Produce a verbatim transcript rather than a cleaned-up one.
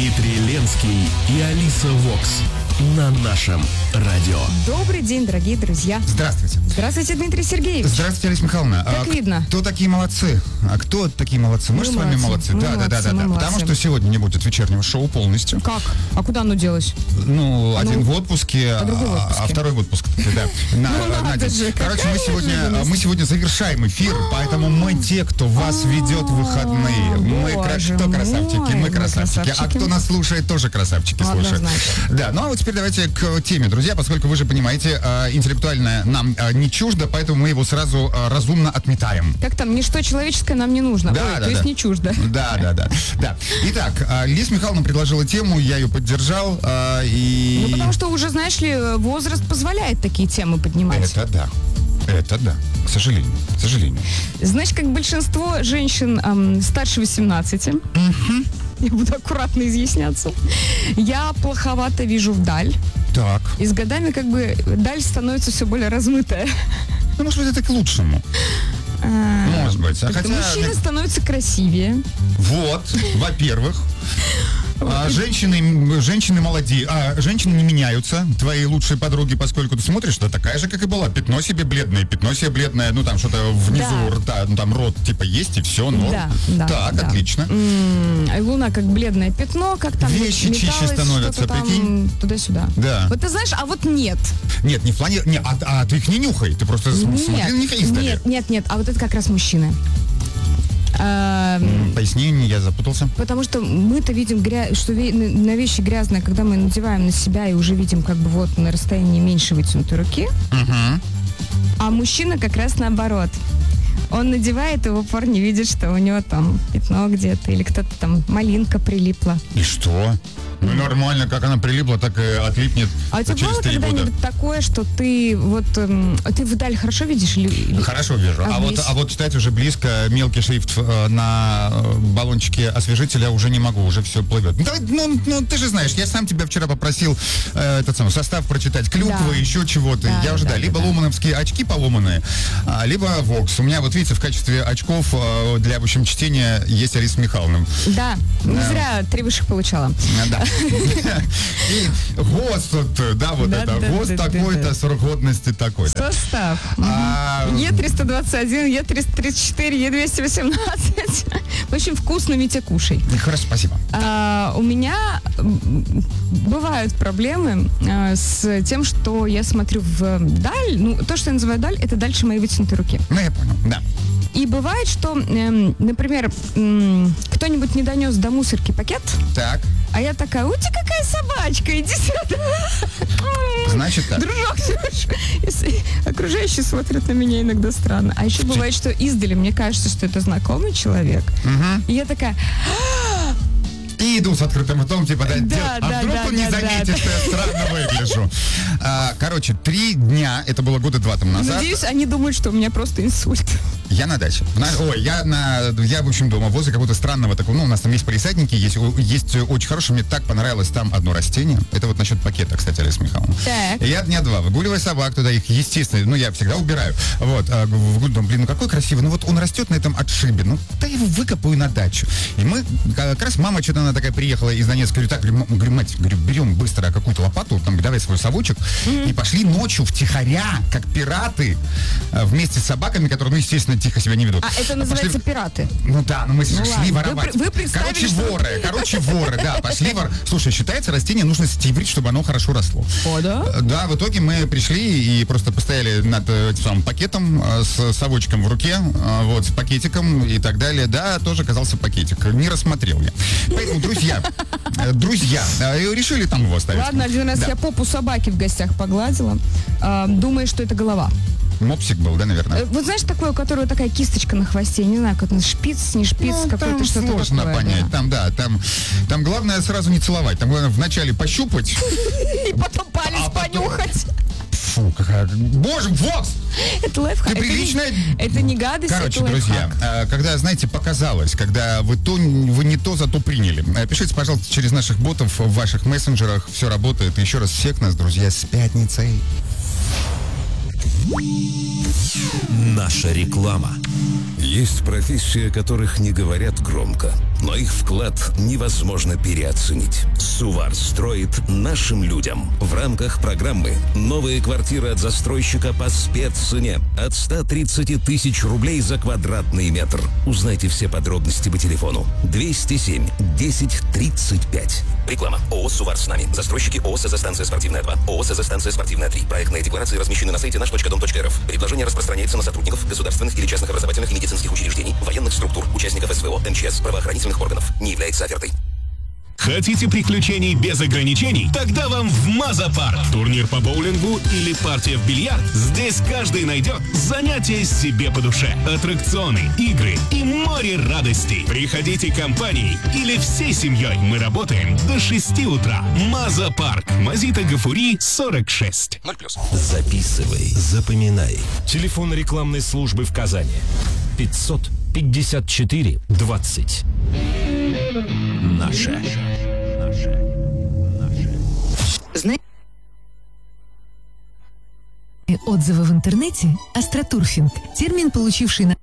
Дмитрий Ленский и Алиса Вокс на нашем радио. Добрый день, дорогие друзья. Здравствуйте. Здравствуйте, Дмитрий Сергеевич. Здравствуйте, Алиса Михайловна. Как а, видно. Кто такие молодцы? А кто такие молодцы? Мы, Мы же с вами молодцы. молодцы. Да, Мы да, да, да, молодцы, да. мы Потому молодцы. что сегодня не будет вечернего шоу полностью. Как? А куда оно делось? Ну, А один ну, в отпуске, а другой в а, отпуске. а второй в отпуск. Да. На, Ну, на надо день. же, Короче, какая мы сегодня, неожиданность. мы сегодня завершаем эфир, поэтому мы те, кто вас ведет в выходные. Мы кра- Боже кто красавчики? мой, Мы мы красавчики. А красавчики. кто нас слушает, тоже красавчики слушают. Однозначно. Да, ну а вот теперь давайте к теме, друзья, поскольку вы же понимаете, э, интеллектуальное нам э, не чуждо, поэтому мы его сразу э, разумно отметаем. Как там, ничто человеческое нам не нужно. Да, Ой, да, то есть да. не чуждо. Да, да, да, да. Итак, э, Лиза Михайловна предложила тему, я ее поддержал, э, и... Ну, потому что уже, знаешь ли, возраст позволяет такие темы поднимать. Это да. Это да. К сожалению. К сожалению. Знаешь, как большинство женщин эм, старше восемнадцати, я буду аккуратно изъясняться, я плоховато вижу вдаль. Так. И с годами как бы даль становится все более размытая. Ну, может быть, это к лучшему. Может быть. А Как-то хотя... мужчины становятся красивее. Вот, во-первых. А, женщины, женщины молодеют, а женщины не меняются, твои лучшие подруги, поскольку ты смотришь, что такая же, как и была. Пятно себе бледное, пятно себе бледное, ну там что-то внизу Да. рта, ну там рот типа есть и все, но. Да, да, Так, да. отлично. М, а Луна как бледное пятно, как там Вещи вот чище металось, становятся, что-то там прикинь. туда-сюда. Да. Вот ты знаешь, а вот нет. Нет, не в плане. Не, а, а ты их не нюхай, ты просто с- смотри на них Нет, издали. нет, нет, нет, а вот это как раз мужчины. А, М, Поясни, я запутался. Потому что мы-то видим, гря... что ве- на на вещи грязные, когда мы надеваем на себя и уже видим как бы вот на расстоянии меньше вытянутой руки. Угу. А мужчина как раз наоборот. Он надевает и в упор не видит, что у него там пятно где-то или кто-то там малинка прилипла. И что? Ну нормально, как она прилипла, так и отлипнет А у тебя через было три года. когда-нибудь такое, что ты вот эм, ты вдаль хорошо видишь или, или- Хорошо вижу. А А, вот, близ? а вот читать уже близко мелкий шрифт э, на э, баллончике освежителя уже не могу, уже все плывет. Ну, давай, ну, ну, ты же знаешь, я сам тебя вчера попросил э, этот самый состав прочитать, клюквы, Да. еще чего-то. Да, я уже, да, да, да, либо да. ломановские очки поломанные, а, либо Вокс. У меня, вот видите, в качестве очков э, для, в общем, чтения есть Алиса Михайловна. Да, не Да. зря три высших получала. А, Да. И ГОСТ, вот, да, вот Да, это. да, ГОСТ да, да, такой-то, да. срок годности такой-то. Состав. А, Е триста двадцать один, Е триста тридцать четыре, Е двести восемнадцать. В общем, вкусно, Митя, кушай. Хорошо, спасибо. А, у меня м, бывают проблемы а, с тем, что я смотрю вдаль. Ну, то, что я называю даль, это дальше моей вытянутой руки. Ну, я понял, да. И бывает, что, эм, например, м, кто-нибудь не донес до мусорки пакет, Так, а я такая: у тебя какая собачка, иди сюда. значит так. Дружок, и с- окружающие смотрят на меня иногда странно. А еще бывает, что издали мне кажется, что это знакомый человек. Мгм. И я такая: И иду с открытым ртом, типа, да, Да, дел- да, а вдруг да, он не да, заметит, да. что я странно выгляжу. А, короче, три дня, это было года два тому назад, надеюсь, они думают, что у меня просто инсульт. я на даче. На- ой, я на, я, в общем, дома, возле какого-то странного такого, ну, у нас там есть полисадники, есть, о- есть очень хорошее, мне так понравилось там одно растение. Это вот насчет пакета, кстати, Алиса Михайловна. Так. И я дня два, выгуливая собак туда, их, естественно, ну, я всегда убираю. Вот, а, в- в- думаю, блин, ну какой красивый, ну вот он растет на этом отшибе, ну, да я его выкопаю на дачу. И мы, как раз мама что-то она такая приехала из Донецка, говорю, так, говорю, м- говорю, мать, говорю, берем быстро какую-то лопату, там, давай свой совочек, и пошли ночью втихаря, как пираты, а, вместе с собаками, которые, ну, естественно, тихо себя не ведут. А это Пошли- называется пираты. Ну да, ну мы Ну шли ладно, воровать. вы при- вы представили, короче, что- воры, короче, воры, да, пошли вор. Слушай, считается, растение нужно стибрить, чтобы оно хорошо росло. О, да? Э, Да, в итоге мы пришли и просто постояли над э, этим самым пакетом э, с совочком в руке, э, вот, с пакетиком и так далее. Да, тоже оказался пакетик. Не рассмотрел я. Поэтому, друзья, э, друзья, э, решили там его оставить. Ладно, один раз Да. я попу собаки в гостях погладила, а, думая, что это голова. Мопсик был, да, наверное? Э, Вот знаешь, такое, у которого такая кисточка на хвосте, не знаю, как он, шпиц, не шпиц, Ну, какой-то там что-то сложно такое, понять. да. Там, да, там, там главное сразу не целовать. Там главное вначале пощупать. И потом палец А потом- понюхать. Фу, какая... Боже, Вокс! Это лайфхак. Ты Это не- приличная... Это не гадость, Короче, это друзья, лайфхак. а, когда, знаете, показалось, когда вы, то, вы не то, зато приняли, а, пишите, пожалуйста, через наших ботов в ваших мессенджерах. Все работает. И еще раз всех нас, друзья, с пятницей. Наша реклама. Есть профессии, о которых не говорят громко. но их вклад невозможно переоценить. Сувар строит нашим людям. В рамках программы «Новые квартиры от застройщика по спеццене» от ста тридцати тысяч рублей за квадратный метр. Узнайте все подробности по телефону двести семь десять тридцать пять. Реклама. ООО «Сувар с нами». Застройщики ООО «СЗ-станция спортивная два». ООО «СЗ-станция спортивная три». Проектные декларации размещены на сайте наш точка дом точка рф. Предложение распространяется на сотрудников государственных или частных образовательных и медицинских учреждений, военных структур, участников СВО, МЧС, правоохранительных органов. Не является офертой. Хотите приключений без ограничений? Тогда вам в Маза-парк. Турнир по боулингу или партия в бильярд? Здесь каждый найдет занятие себе по душе. Аттракционы, игры и море радостей. Приходите компанией или всей семьей. Мы работаем до шести утра. Маза-парк. Мазита Гафури, сорок шесть. ноль плюс. Записывай, запоминай. Телефон рекламной службы в Казани. пятьсот пятьдесят четыре двадцать. Наша. Отзывы в интернете «Астротурфинг». Термин, получивший на